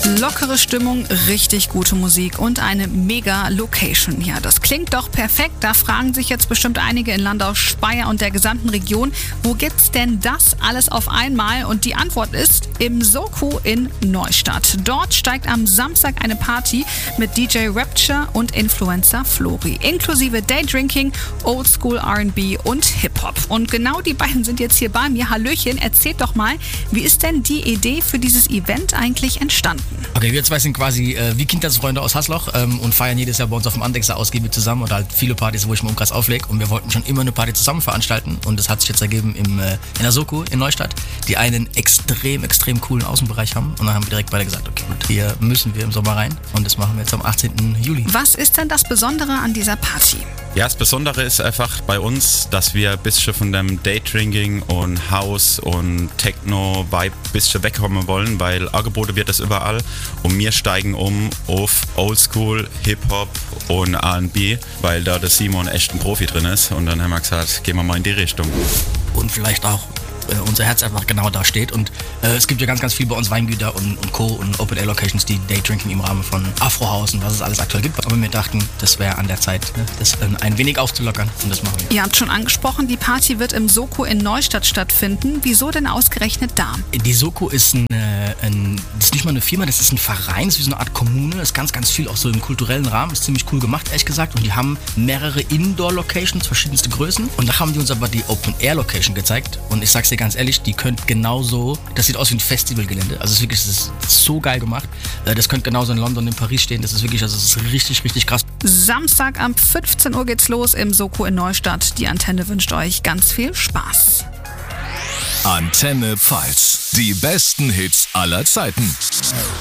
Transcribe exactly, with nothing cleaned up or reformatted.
Lockere Stimmung, richtig gute Musik und eine mega Location. Ja, das klingt doch perfekt. Da fragen sich jetzt bestimmt einige in Landau, Speyer und der gesamten Region, wo gibt's denn das alles auf einmal? Und die Antwort ist im Soko in Neustadt. Dort steigt am Samstag eine Party mit D J Rapture und Influencer Flori, inklusive Daydrinking, Oldschool R and B und Hip-Hop. Und genau die beiden sind jetzt hier bei mir. Hallöchen, erzählt doch mal, wie ist denn die Idee für dieses Event eigentlich entstanden? Okay, wir zwei sind quasi äh, wie Kindheitsfreunde aus Hasloch ähm, und feiern jedes Jahr bei uns auf dem Andexer ausgiebig zusammen oder halt viele Partys, wo ich im Umkreis auflege, und wir wollten schon immer eine Party zusammen veranstalten, und das hat sich jetzt ergeben im, äh, in der Soko in Neustadt, die einen extrem, extrem coolen Außenbereich haben, und dann haben wir direkt beide gesagt, okay gut, hier müssen wir im Sommer rein, und das machen wir jetzt am achtzehnten Juli. Was ist denn das Besondere an dieser Party? Ja, das Besondere ist einfach bei uns, dass wir ein bisschen von dem Daydrinking und House und Techno-Vibe ein bisschen wegkommen wollen, weil Angebote wird das überall, und wir steigen um auf Oldschool, Hip-Hop und R and B, weil da der Simon echt ein Profi drin ist, und dann haben wir gesagt, gehen wir mal in die Richtung. Und vielleicht auch äh, unser Herz einfach genau da steht, und äh, es gibt ja ganz, ganz viel bei uns Weingüter und, und Co. und Open-Air-Locations, die Daydrinking im Rahmen von Afro-House und was es alles aktuell gibt. Aber wir dachten, das wäre an der Zeit, ne, das äh, ein wenig aufzulockern, und das machen wir. Ihr habt schon angesprochen, die Party wird im Soko in Neustadt stattfinden. Wieso denn ausgerechnet da? Die Soko ist, ein, äh, ein, das ist nicht mal eine Firma, das ist ein Verein, das ist wie so eine Art Kommune, das ist ganz, ganz viel auch so im kulturellen Rahmen, ist ziemlich cool gemacht, ehrlich gesagt, und die haben mehrere Indoor-Locations, verschiedenste Größen, und da haben die uns aber die Open-Air-Location gezeigt, und ich sag's dir ganz ehrlich, die könnt genauso, das sieht aus wie ein Festivalgelände, also es ist wirklich, das ist so geil gemacht, das könnte genauso in London, in Paris stehen, das ist wirklich, also das ist richtig, richtig krass. Samstag um fünfzehn Uhr geht's los im Soko in Neustadt. Die Antenne wünscht euch ganz viel Spaß. Antenne Pfalz. Die besten Hits aller Zeiten.